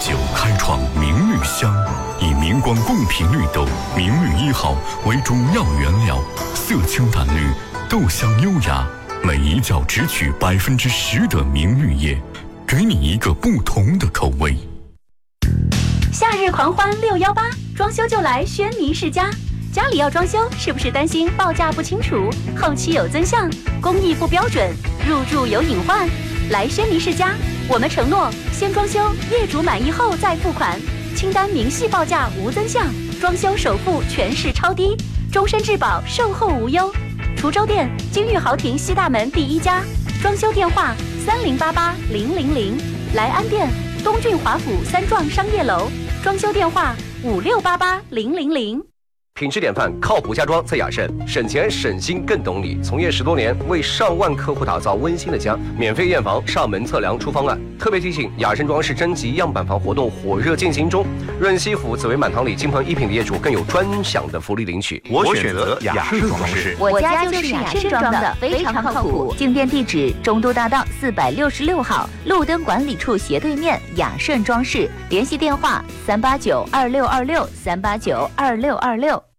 久开创明绿香，以明光贡品绿豆明绿1号为主要原料，色清淡绿，豆香优雅，每一角只取10%的明绿叶，给你一个不同的口味。 夏日狂欢618，装修就来轩尼诗家。家里要装修，是不是担心报价不清楚，后期有增项，工艺不标准，入住有隐患？来轩尼诗家，我们承诺先装修，业主满意后再付款，清单明细报价无增项，装修首付全市超低，终身质保，售后无忧。滁州店金玉豪庭西大门第1家，装修电话30880000，莱安店东郡华府3幢商业楼，装修电话56880000。 品质典范，靠谱家装在雅盛，省钱省心更懂你。从业10多年，为上万客户打造温馨的家，免费验房、上门测量、出方案。特别提醒，雅盛装饰征集样板房活动火热进行中，润西府紫薇满堂里金鹏1品的业主更有专享的福利领取。 我选择雅盛装饰， 我家就是雅盛装的，非常靠谱。进店地址：中都大道466号，路灯管理处斜对面，雅盛装饰。联系电话：3892626，3892626。